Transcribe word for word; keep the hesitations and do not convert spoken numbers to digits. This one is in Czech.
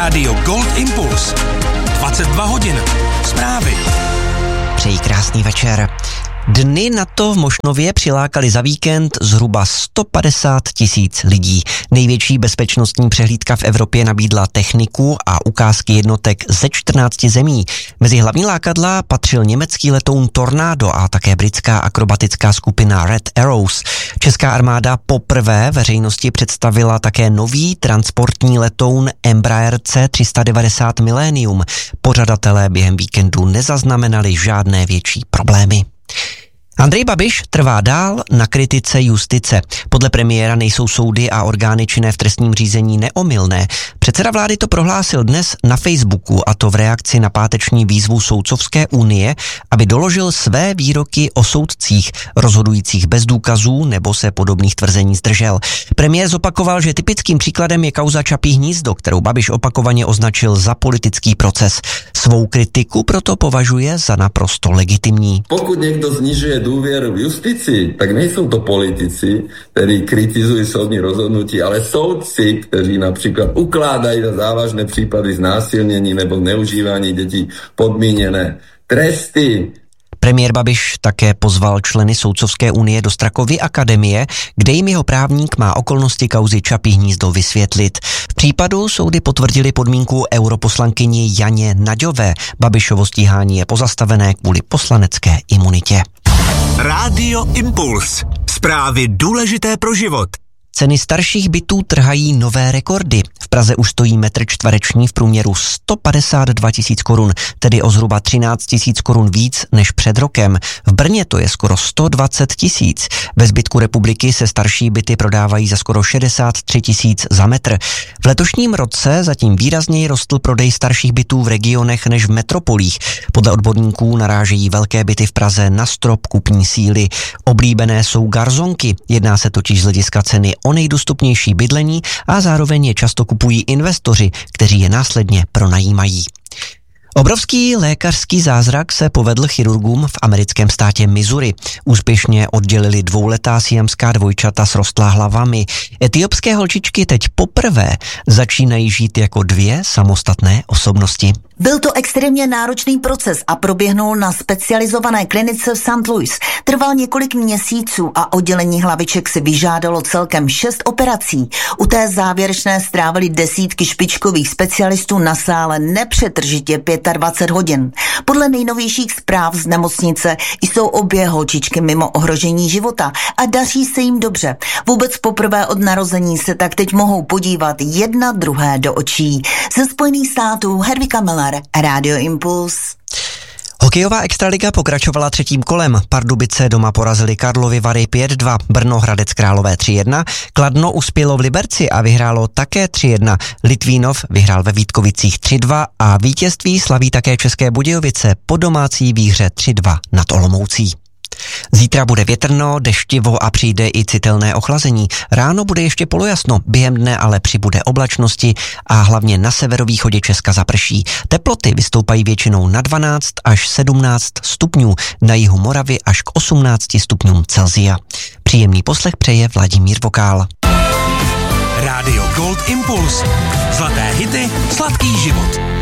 Rádio Gold Impuls. dvacet dva hodin. Zprávy. Přeji krásný večer. Dny na to v Mošnově přilákali za víkend zhruba sto padesát tisíc lidí. Největší bezpečnostní přehlídka v Evropě nabídla techniku a ukázky jednotek ze čtrnácti zemí. Mezi hlavní lákadla patřil německý letoun Tornado a také britská akrobatická skupina Red Arrows. Česká armáda poprvé veřejnosti představila také nový transportní letoun Embraer C tři sta devadesát Millennium. Pořadatelé během víkendu nezaznamenali žádné větší problémy. Andrej Babiš trvá dál na kritice justice. Podle premiéra nejsou soudy a orgány činné v trestním řízení neomylné. Předseda vlády to prohlásil dnes na Facebooku, a to v reakci na páteční výzvu Soudcovské unie, aby doložil své výroky o soudcích, rozhodujících bez důkazů nebo se podobných tvrzení zdržel. Premiér zopakoval, že typickým příkladem je kauza Čapí hnízdo, kterou Babiš opakovaně označil za politický proces. Svou kritiku proto považuje za naprosto legitimní. Pokud někdo znižuje důvěru v justici, tak nejsou to politici, kteří kritizují soudní rozhodnutí, ale soudci, kteří například ukládají za závažné případy znásilnění nebo zneužívání dětí podmíněné tresty. Premiér Babiš také pozval členy Soudcovské unie do Strakovy akademie, kde jim jeho právník má okolnosti kauzy Čapí hnízdo vysvětlit. V případu soudy potvrdili podmínku europoslankyni Janě Naďové. Babišovo stíhání je pozastavené kvůli poslanecké imunitě. Rádio Impuls. Zprávy důležité pro život. Ceny starších bytů trhají nové rekordy. V Praze už stojí metr čtvereční v průměru sto padesát dva tisíc korun, tedy o zhruba třináct tisíc korun víc než před rokem. V Brně to je skoro sto dvacet tisíc. Ve zbytku republiky se starší byty prodávají za skoro šedesát tři tisíc za metr. V letošním roce zatím výrazněji rostl prodej starších bytů v regionech než v metropolích. Podle odborníků narážejí velké byty v Praze na strop kupní síly. Oblíbené jsou garzonky. Jedná se totiž z hlediska ceny o nejdostupnější bydlení a zároveň je často kupují investoři, kteří je následně pronajímají. Obrovský lékařský zázrak se povedl chirurgům v americkém státě Missouri. Úspěšně oddělili dvouletá siamská dvojčata s rostlá hlavami. Etiopské holčičky teď poprvé začínají žít jako dvě samostatné osobnosti. Byl to extrémně náročný proces a proběhnul na specializované klinice v Saint Louis. Trval několik měsíců a oddělení hlaviček si vyžádalo celkem šest operací. U té závěrečné strávili desítky špičkových specialistů na sále nepřetržitě dvacet pět hodin. Podle nejnovějších zpráv z nemocnice jsou obě holčičky mimo ohrožení života a daří se jim dobře. Vůbec poprvé od narození se tak teď mohou podívat jedna druhé do očí. Ze Spojených států Hedvika Miller, Rádio Impuls. Hokejová extraliga pokračovala třetím kolem. Pardubice doma porazili Karlovy Vary pět dva, Brno Hradec Králové tři jedna, Kladno uspělo v Liberci a vyhrálo také tři jedna, Litvínov vyhrál ve Vítkovicích tři dva a vítězství slaví také České Budějovice po domácí výhře tři dva nad Olomoucí. Zítra bude větrno, deštivo a přijde i citelné ochlazení. Ráno bude ještě polojasno, během dne ale přibude oblačnosti a hlavně na severovýchodě Česka zaprší. Teploty vystoupají většinou na dvanáct až sedmnáct stupňů, na jihu Moravy až k osmnácti stupňům Celsia. Příjemný poslech přeje Vladimír Vokál. Rádio Gold Impuls. Zlaté hity, sladký život.